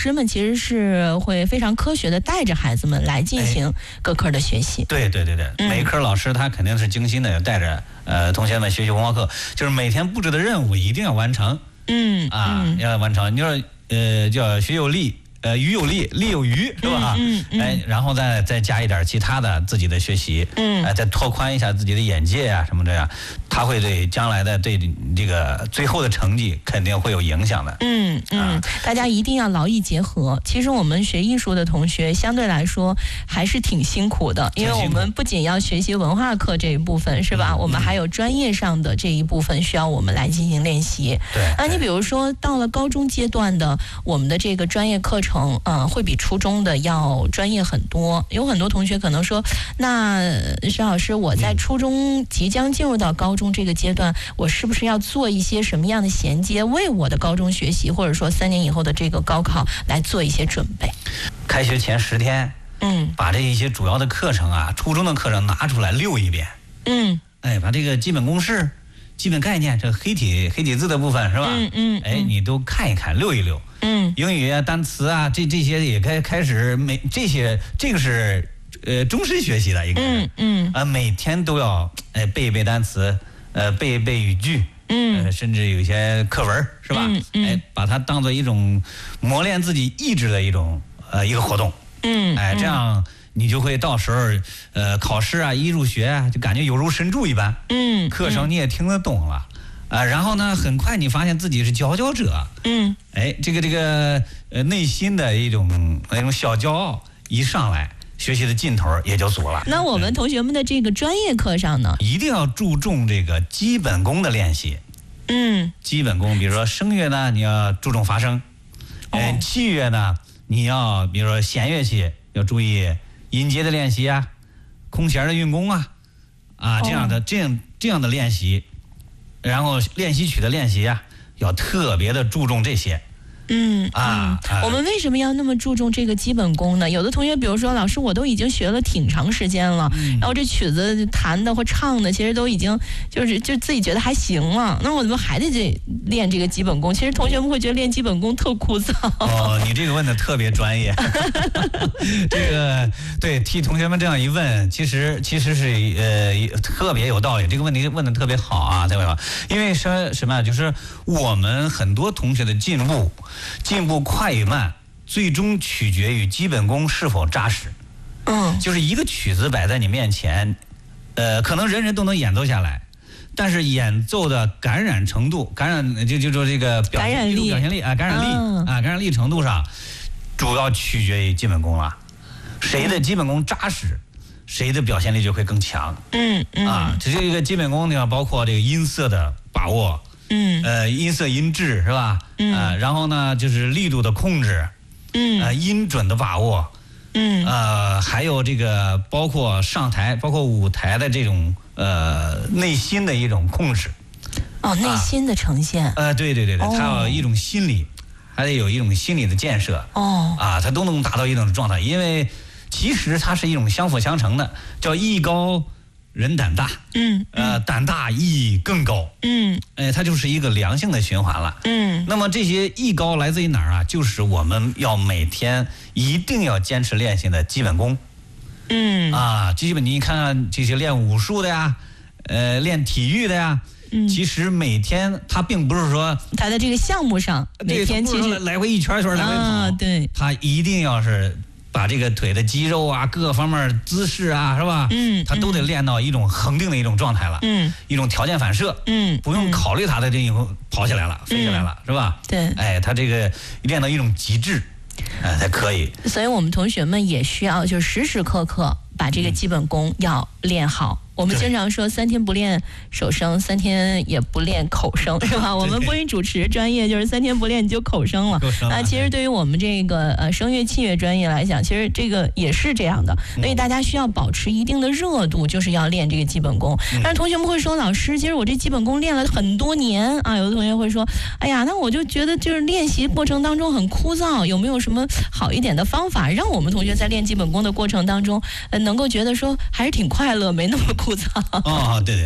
师们其实是会非常科学的带着孩子们来进行各科的学习。 对，每一科老师他肯定是精心的带着同学们学习文化课，就是每天布置的任务一定要完成。要完成。你说叫学有力。鱼有力，力有余，是吧？然后再加一点其他的自己的学习，再拓宽一下自己的眼界啊什么的呀，他会对将来的对这个最后的成绩肯定会有影响的。 大家一定要劳逸结合。其实我们学艺术的同学相对来说还是挺辛苦的，因为我们不仅要学习文化课这一部分，是吧？我们还有专业上的这一部分需要我们来进行练习。 对， 你比如说到了高中阶段的我们的这个专业课程。会比初中的要专业很多。有很多同学可能说，那沈老师，我在初中即将进入到高中这个阶段，我是不是要做一些什么样的衔接，为我的高中学习或者说3年以后的这个高考来做一些准备？ 开学前10天，把这一些主要的课程啊，初中的课程拿出来溜一遍。把这个基本公式、基本概念，这黑体字的部分是吧？你都看一看，溜一溜。英语啊、单词啊，这些也开始这个是终身学习的一个。每天都要背一背单词，背一背语句，甚至有一些课文是吧？把它当做一种磨练自己意志的一个活动。这样你就会到时候考试啊一入学啊，就感觉有如神助一般。课程你也听得懂了。然后呢，很快你发现自己是佼佼者。这个内心的那种小骄傲一上来，学习的劲头也就足了。 那我们同学们的这个专业课上呢， 一定要注重这个基本功的练习。基本功，比如说声乐呢，你要注重发声。器乐呢，你要比如说弦乐器要注意音阶的练习啊，空弦的运功啊，这样的练习。然后练习曲的练习啊，要特别的注重这些。 我们为什么要那么注重这个基本功呢？有的同学比如说，老师我都已经学了挺长时间了，然后这曲子弹的或唱的其实都已经就自己觉得还行了，那我怎么还得练这个基本功？其实同学们会觉得练基本功特枯燥。 你这个问的特别专业。这个对，替同学们这样一问，其实是特别有道理。这个问题问的特别好啊，对吧？因为什么呀？就是我们很多同学的进步快与慢，最终取决于基本功是否扎实。就是一个曲子摆在你面前，可能人人都能演奏下来，但是演奏的感染程度、就说这个表现力啊、感染力程度上，主要取决于基本功了。谁的基本功扎实，谁的表现力就会更强。这个基本功呢，包括这个音色的把握。音色音质是吧？然后呢，就是力度的控制，音准的把握，还有这个包括上台、包括舞台的这种内心的一种控制。 内心的呈现。 对，它有一种心理，还得有一种心理的建设。它都能达到一种状态，因为其实它是一种相辅相成的，叫艺高人胆大。胆大艺更高。它就是一个良性的循环了。那么这些艺高来自于哪儿啊？就是我们要每天一定要坚持练习的基本功。基本你看看这些练武术的呀，练体育的呀，其实每天他并不是说他的这个项目上每天其实来回一圈来回跑， 对， 他一定要是把这个腿的肌肉啊、各方面姿势啊，是吧？他都得练到一种恒定的一种状态了。一种条件反射。不用考虑他的这以后跑起来了、飞起来了，是吧？ 对。 他这个练到一种极致，才可以。 所以我们同学们也需要就时时刻刻把这个基本功要练好。我们经常说3天不练手声，3天也不练口声，是吧？我们播音主持专业就是3天不练你就口声了。其实对于我们这个声乐器乐专业来讲，其实这个也是这样的。所以大家需要保持一定的热度，就是要练这个基本功。但是同学们会说，老师，其实我这基本功练了很多年啊。有的同学会说，哎呀，那我就觉得就是练习过程当中很枯燥，有没有什么好一点的方法，让我们同学在练基本功的过程当中，能够觉得说还是挺快乐，没那么枯燥？ 对，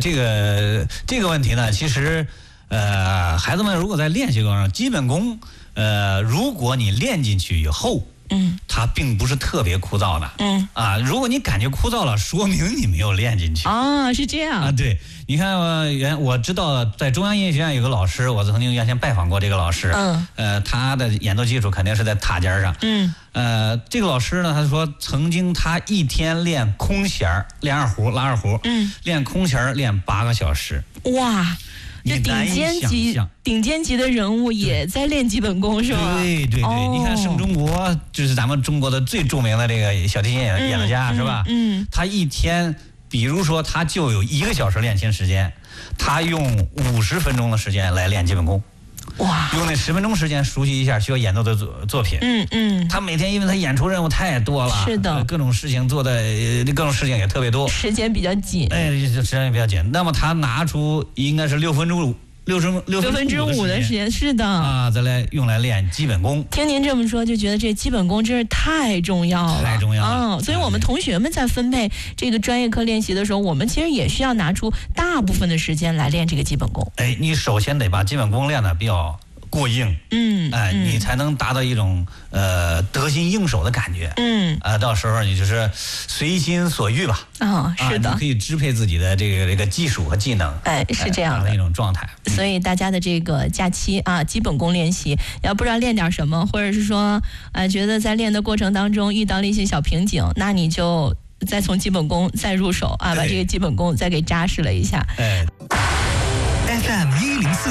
这个问题呢，其实孩子们如果在练习过程中，基本功如果你练进去以后，它并不是特别枯燥的，如果你感觉枯燥了，说明你没有练进去啊，是这样啊。对，你看我知道在中央音乐学院有个老师，我曾经原先拜访过这个老师，他的演奏技术肯定是在塔尖上，这个老师呢，他说曾经他一天练空弦练二胡拉二胡，练空弦练8个小时， 哇。这顶尖级的人物也在练基本功是吧？ 对，你看盛中国就是咱们中国的最著名的这个小提琴演奏家是吧？他一天，比如说他就有1个小时练琴时间，他用50分钟的时间来练基本功。 哇！ 用那10分钟时间熟悉一下需要演奏的作品。他每天因为他演出任务太多了， 是的， 各种事情各种事情也特别多， 时间比较紧。 时间也比较紧。那么他拿出应该是6分之5的时间， 是的啊，再来用来练基本功。 听您这么说，就觉得这基本功真是太重要了，所以我们同学们在分配这个专业课练习的时候，我们其实也需要拿出大部分的时间来练这个基本功。 你首先得把基本功练得比较过硬，你才能达到一种得心应手的感觉，到时候你就是随心所欲吧， 是的， 你可以支配自己的这个技术和技能， 是这样的一种状态。 所以大家的这个假期基本功练习，要不知道练点什么，或者是说觉得在练的过程当中遇到了一些小瓶颈，那你就再从基本功再入手把这个基本功再给扎实了一下。 FM 104